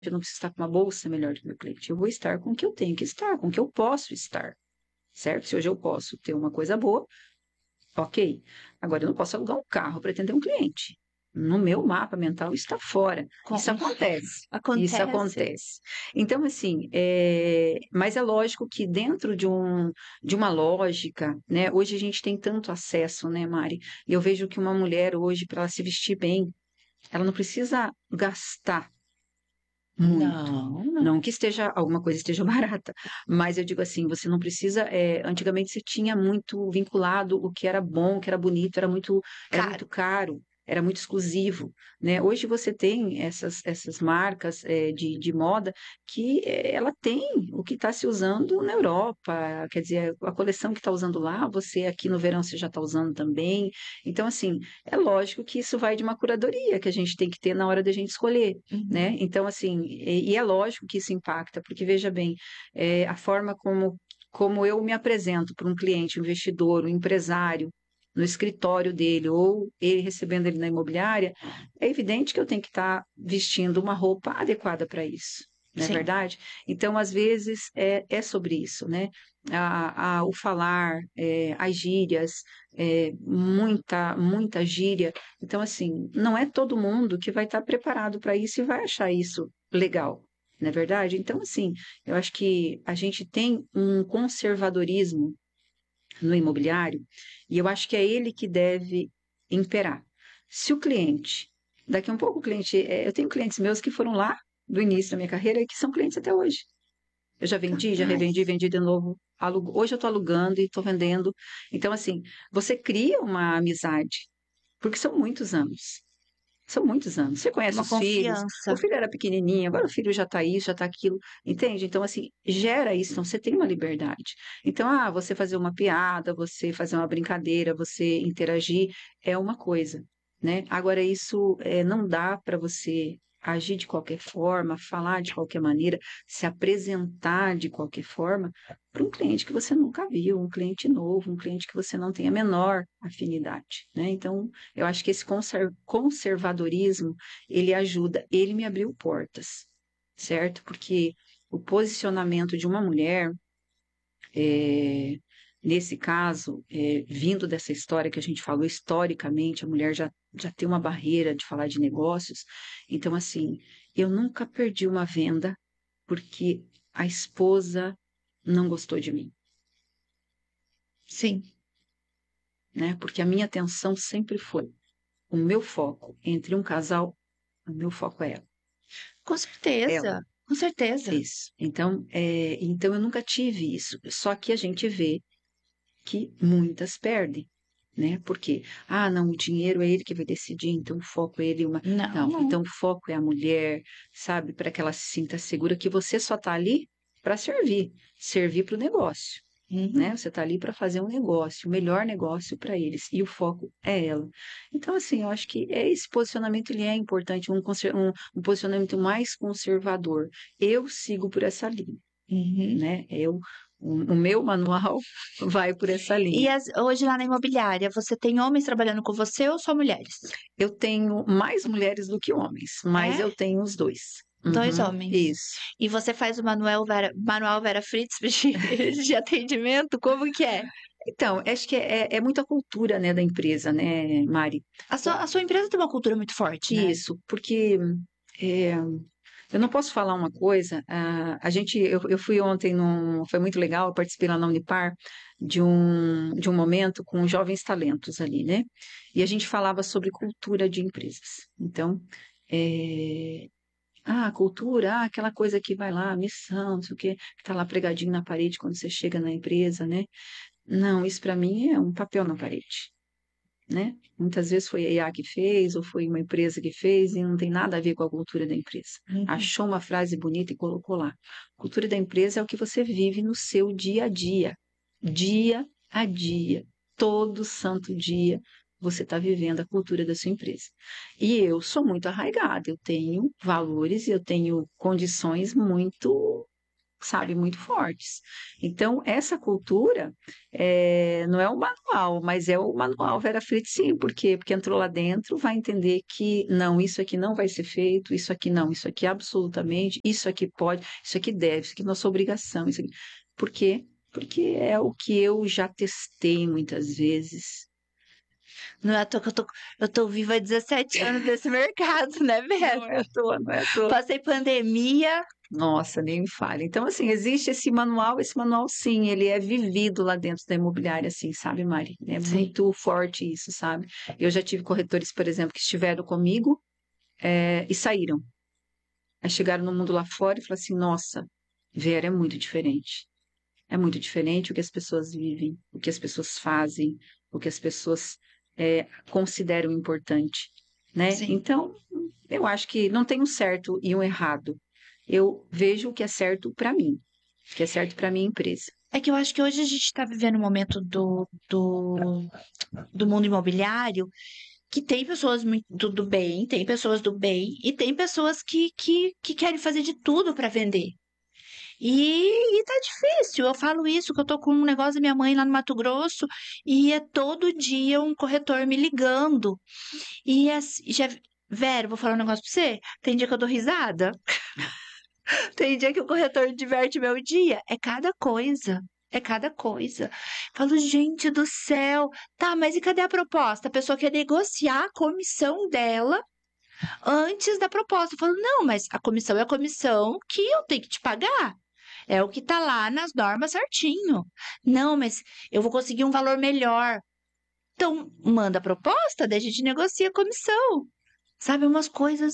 eu não preciso estar com uma bolsa melhor do que o meu cliente. Eu vou estar com o que eu tenho que estar, com o que eu posso estar, certo? Se hoje eu posso ter uma coisa boa, ok. Agora, eu não posso alugar um carro para atender um cliente. No meu mapa mental está fora. Isso acontece. Isso acontece. Então, assim, mas é lógico que dentro de uma lógica, né? Hoje a gente tem tanto acesso, né, Mari? E eu vejo que uma mulher hoje, para ela se vestir bem, ela não precisa gastar muito. Não que alguma coisa esteja barata, mas eu digo assim, você não precisa. Antigamente você tinha muito vinculado o que era bom, o que era bonito, era muito caro, era muito exclusivo, né? Hoje você tem essas marcas de moda que ela tem o que está se usando na Europa, quer dizer, a coleção que está usando lá, você aqui no verão você já está usando também. Então, assim, é lógico que isso vai de uma curadoria que a gente tem que ter na hora da gente escolher, né? Então, assim, e é lógico que isso impacta, porque veja bem, a forma como eu me apresento para um cliente, um investidor, um empresário, no escritório dele, ou ele recebendo ele na imobiliária, é evidente que eu tenho que estar vestindo uma roupa adequada para isso. Não é verdade? Então, às vezes, é sobre isso, né? O falar, as gírias, muita gíria. Então, assim, não é todo mundo que vai estar preparado para isso e vai achar isso legal, não é verdade? Então, assim, eu acho que a gente tem um conservadorismo no imobiliário e eu acho que é ele que deve imperar. Se o cliente, daqui a um pouco o cliente, eu tenho clientes meus que foram lá do início da minha carreira e que são clientes até hoje. Eu já vendi, já revendi, vendi de novo. Hoje eu estou alugando e estou vendendo. Então, assim, você cria uma amizade, porque são muitos anos. São muitos anos. Você conhece Uma os filhos, confiança. o filho era pequenininho, agora o filho já está isso, já está aquilo, entende? Então, assim, gera isso, então você tem uma liberdade. Então, você fazer uma piada, você fazer uma brincadeira, você interagir, é uma coisa, né? Agora, isso não dá para você agir de qualquer forma, falar de qualquer maneira, se apresentar de qualquer forma para um cliente que você nunca viu, um cliente novo, um cliente que você não tem a menor afinidade, né? Então, eu acho que esse conservadorismo, ele ajuda, ele me abriu portas, certo? Porque o posicionamento de uma mulher, nesse caso, vindo dessa história que a gente falou, historicamente, a mulher já tem uma barreira de falar de negócios. Então, assim, eu nunca perdi uma venda porque a esposa não gostou de mim, Sim. né? Porque a minha atenção sempre foi o meu foco entre um casal, o meu foco é ela. Com certeza. Ela. Com certeza. Isso. Então eu nunca tive isso. Só que a gente vê que muitas perdem, né? Porque, não, o dinheiro é ele que vai decidir, então o foco é ele. Não, Não, não. então o foco é a mulher, sabe? Para que ela se sinta segura que você só está ali para servir para o negócio. Né? Você está ali para fazer um negócio, o melhor negócio para eles, e o foco é ela. Então, assim, eu acho que esse posicionamento ele é importante, um posicionamento mais conservador. Eu sigo por essa linha, né? O meu manual vai por essa E linha. hoje lá na imobiliária, você tem homens trabalhando com você ou só mulheres? Eu tenho mais mulheres do que homens, mas É? eu tenho os dois. Dois Uhum, homens. isso. E você faz o manual Vera Fritz de atendimento? Como que é? Então, acho que é muita cultura, né, da empresa, né, Mari? A sua empresa tem uma cultura muito forte, né? Isso, porque é, eu não posso falar uma coisa. Eu fui ontem foi muito legal. Eu participei lá na Unipar de um momento com jovens talentos ali, né? E a gente falava sobre cultura de empresas. Então, é, cultura, aquela coisa que vai lá, missão, não sei o quê, que tá lá pregadinho na parede quando você chega na empresa, né? Não, isso para mim é um papel na parede, né? Muitas vezes foi a IA que fez, ou foi uma empresa que fez, e não tem nada a ver com a cultura da empresa. Achou uma frase bonita e colocou lá. Cultura da empresa é o que você vive no seu dia a dia, todo santo dia. Você está vivendo a cultura da sua empresa. E eu sou muito arraigada, eu tenho valores e eu tenho condições muito sabe, muito fortes. Então, essa cultura não é o manual, mas é o manual Vera Fritz, sim. Por quê? Porque entrou lá dentro, vai entender que não, isso aqui não vai ser feito, isso aqui não, isso aqui absolutamente, isso aqui pode, isso aqui deve, isso aqui é nossa obrigação. Isso aqui. Por quê? Porque é o que eu já testei muitas vezes. Não é à toa que eu tô viva há 17 anos nesse mercado, né, Não é Vera? à toa, não é à toa. Passei pandemia. Nossa, nem me fale. Então, assim, existe esse manual sim, ele é vivido lá dentro da imobiliária, assim, sabe, Mari? É Sim. muito forte isso, sabe? Eu já tive corretores, por exemplo, que estiveram comigo, e saíram. Aí chegaram no mundo lá fora e falaram assim, nossa, Vera, é muito diferente. É muito diferente o que as pessoas vivem, o que as pessoas fazem, o que as pessoas consideram importante, né? Sim. Então, eu acho que não tem um certo e um errado. Eu vejo o que é certo para mim, o que é certo para minha empresa. É que eu acho que hoje a gente está vivendo um momento do mundo imobiliário que tem pessoas muito do bem, tem pessoas do bem e tem pessoas que querem fazer de tudo para vender. E tá difícil. Eu falo isso, que eu tô com um negócio da minha mãe lá no Mato Grosso e é todo dia um corretor me ligando. E já, Vera, vou falar um negócio pra você. Tem dia que eu dou risada. Tem dia que o corretor diverte meu dia. É cada coisa. É cada coisa. Falo, gente do céu. Tá, mas e cadê a proposta? A pessoa quer negociar a comissão dela antes da proposta. Eu falo, não, mas a comissão é a comissão que eu tenho que te pagar. É o que tá lá nas normas certinho. Não, mas eu vou conseguir um valor melhor. Então, manda a proposta, daí a gente negocia a comissão. Sabe, umas coisas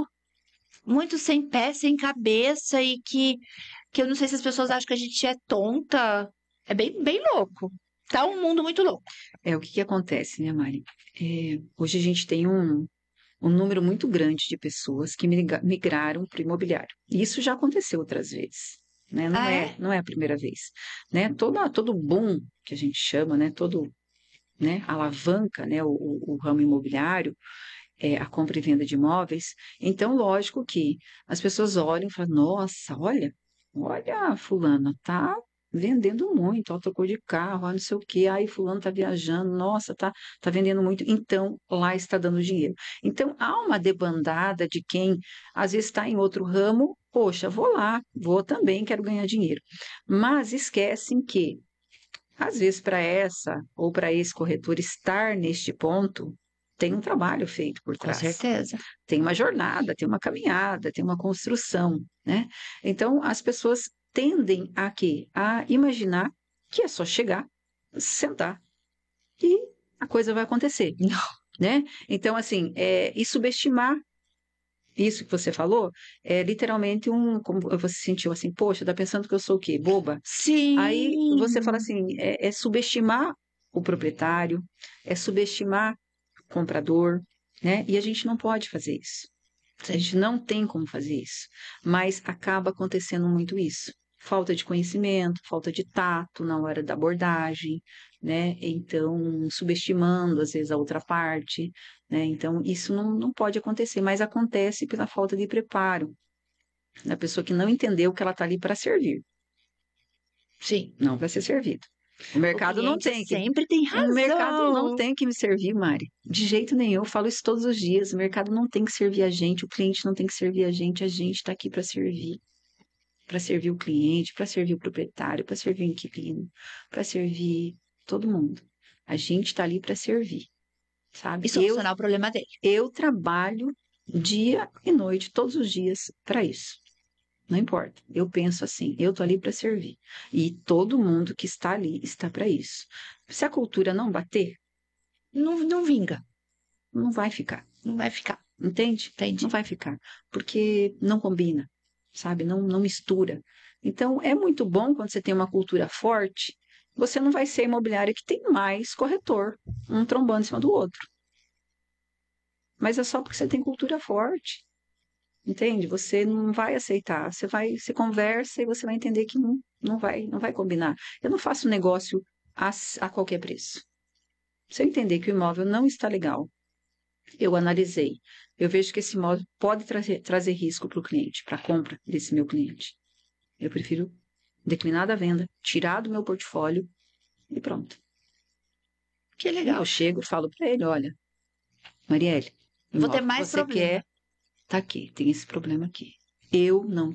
muito sem pé, sem cabeça e que eu não sei se as pessoas acham que a gente é tonta. É bem louco. Tá um mundo muito louco. O que que acontece, né, Mari? Hoje a gente tem um número muito grande de pessoas que migraram para o imobiliário. E isso já aconteceu outras vezes, né? Ah, é? Não é a primeira vez, né? Todo boom que a gente chama, né? Todo, né? Alavanca, né? O ramo imobiliário, a compra e venda de imóveis. Então, lógico que as pessoas olham e falam, nossa, olha, fulana, tá vendendo muito, ó, trocou de carro, ó, não sei o quê, aí fulano tá viajando, nossa, tá vendendo muito, então lá está dando dinheiro. Então, há uma debandada de quem às vezes está em outro ramo, poxa, vou lá, vou também, quero ganhar dinheiro. Mas esquecem que, às vezes, para essa ou para esse corretor estar neste ponto, tem um trabalho feito por Com trás, certeza. tem uma jornada, tem uma caminhada, tem uma construção, né? Então, as pessoas tendem a quê? A imaginar que é só chegar, sentar e a coisa vai acontecer, né? Então, assim, e subestimar isso que você falou é literalmente como você sentiu assim, poxa, tá pensando que eu sou o quê? Boba? Aí você fala Sim. assim, é subestimar o proprietário, é subestimar o comprador, né? E a gente não pode fazer isso. A Sim. gente não tem como fazer isso, mas acaba acontecendo muito isso. Falta de conhecimento, falta de tato na hora da abordagem, né? Então, subestimando às vezes a outra parte, né? Então, isso não pode acontecer, mas acontece pela falta de preparo, da pessoa que não entendeu que ela está ali para servir, Sim. não para ser servido. O O mercado não cliente tem que sempre tem O mercado não razão. tem que me servir, Mari. De jeito nenhum, eu falo isso todos os dias. O mercado não tem que servir a gente, o cliente não tem que servir a gente está aqui para servir o cliente, para servir o proprietário, para servir o inquilino, para servir todo mundo. A gente está ali para servir, E sabe? solucionar o problema dele. Eu trabalho dia e noite, todos os dias, para isso. Não importa. Eu penso assim, eu tô ali para servir. E todo mundo que está ali está para isso. Se a cultura não bater, Não vinga. não vai ficar. Não vai ficar. Entende? Não Entende? vai ficar, porque não combina, sabe? Não mistura. Então, é muito bom quando você tem uma cultura forte, você não vai ser imobiliária que tem mais corretor, um trombando em cima do outro. Mas é só porque você tem cultura forte, entende? Você não vai aceitar, você conversa e você vai entender que não vai combinar. Eu não faço negócio a qualquer preço. Se eu entender que o imóvel não está legal, eu analisei. Eu vejo que esse imóvel pode trazer risco para o cliente, para a compra desse meu cliente. Eu prefiro declinar da venda, tirar do meu portfólio e pronto. Que E legal. eu chego e falo para ele, olha, Marielle, o Vou ter imóvel que mais você problema. quer tá aqui, tem esse problema aqui. Eu não